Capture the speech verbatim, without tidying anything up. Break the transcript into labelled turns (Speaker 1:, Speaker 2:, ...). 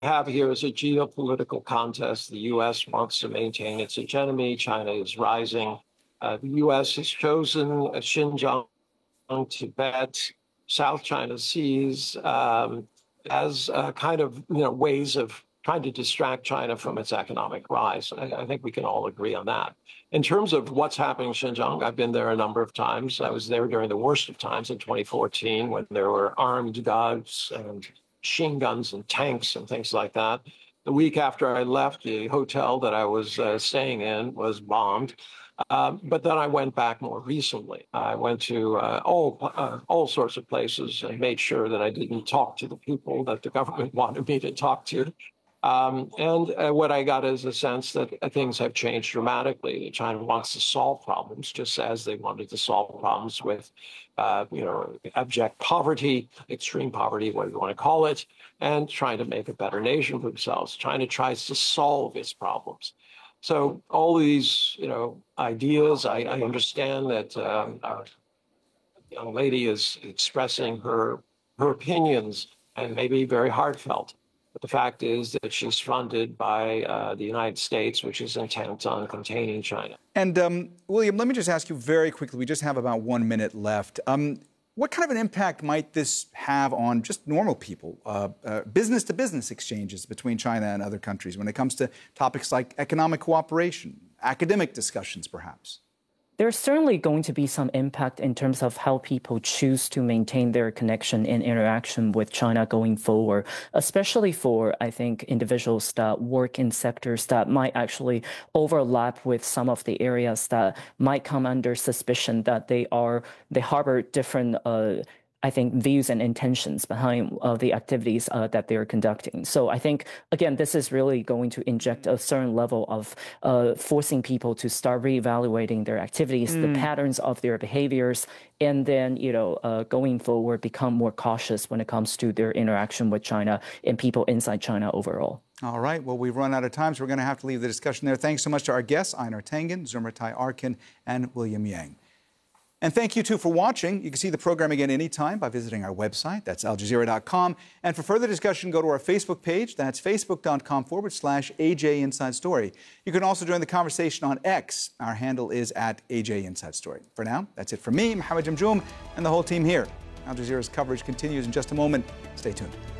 Speaker 1: have here is a geopolitical contest. The U S wants to maintain its hegemony. China is rising. Uh, the U S has chosen Xinjiang, Tibet, South China Seas um, as uh, kind of you know ways of trying to distract China from its economic rise. I, I think we can all agree on that. In terms of what's happening in Xinjiang, I've been there a number of times. I was there during the worst of times in twenty fourteen when there were armed guards and machine guns and tanks and things like that. The week after I left, the hotel that I was uh, staying in was bombed. Uh, but then I went back more recently. I went to uh, all uh, all sorts of places and made sure that I didn't talk to the people that the government wanted me to talk to. Um, and uh, what I got is a sense that uh, things have changed dramatically. That China wants to solve problems, just as they wanted to solve problems with, uh, you know, abject poverty, extreme poverty, what you want to call it, and trying to make a better nation for themselves. China tries to solve its problems. So all these, you know, ideas, I, I understand that uh, a young lady is expressing her her opinions and maybe very heartfelt. But the fact is that she's funded by uh, the United States, which is intent on containing China.
Speaker 2: And um, William, let me just ask you very quickly. We just have about one minute left. Um, What kind of an impact might this have on just normal people, uh, uh, business-to-business exchanges between China and other countries when it comes to topics like economic cooperation, academic discussions, perhaps?
Speaker 3: There's certainly going to be some impact in terms of how people choose to maintain their connection and interaction with China going forward, especially for, I think, individuals that work in sectors that might actually overlap with some of the areas that might come under suspicion that they are, they harbor different uh, I think, views and intentions behind uh, the activities uh, that they're conducting. So I think, again, this is really going to inject a certain level of uh, forcing people to start reevaluating their activities, mm. the patterns of their behaviors, and then, you know, uh, going forward, become more cautious when it comes to their interaction with China and people inside China overall.
Speaker 2: All right. Well, we've run out of time, so we're going to have to leave the discussion there. Thanks so much to our guests, Einar Tangen, Zurmutai Arkin, and William Yang. And thank you, too, for watching. You can see the program again anytime by visiting our website. That's al jazeera dot com. And for further discussion, go to our Facebook page. That's facebook.com forward slash AJ Inside Story. You can also join the conversation on X. Our handle is at A J Inside Story. For now, that's it for me, Mohammed Jamjoom, and the whole team here. Al Jazeera's coverage continues in just a moment. Stay tuned.